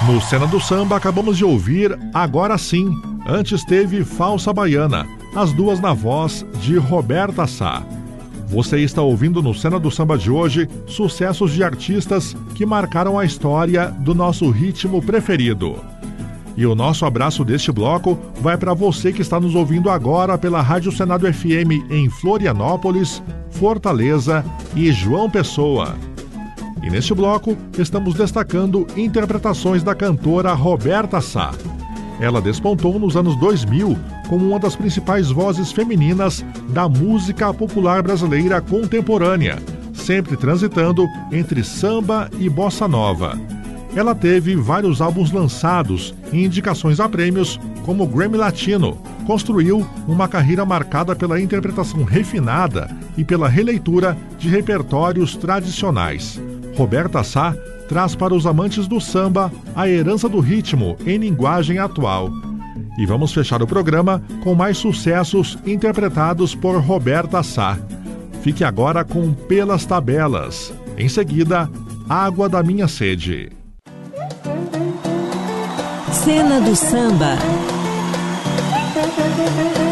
No Cena do Samba, acabamos de ouvir Agora Sim. Antes teve Falsa Baiana, as duas na voz de Roberta Sá. Você está ouvindo no Cena do Samba de hoje sucessos de artistas que marcaram a história do nosso ritmo preferido. E o nosso abraço deste bloco vai para você que está nos ouvindo agora pela Rádio Senado FM em Florianópolis, Fortaleza e João Pessoa. E neste bloco estamos destacando interpretações da cantora Roberta Sá. Ela despontou nos anos 2000 como uma das principais vozes femininas da música popular brasileira contemporânea, sempre transitando entre samba e bossa nova. Ela teve vários álbuns lançados e indicações a prêmios como Grammy Latino. Construiu uma carreira marcada pela interpretação refinada e pela releitura de repertórios tradicionais. Roberta Sá traz para os amantes do samba a herança do ritmo em linguagem atual. E vamos fechar o programa com mais sucessos interpretados por Roberta Sá. Fique agora com Pelas Tabelas. Em seguida, Água da Minha Sede. Cena do Samba.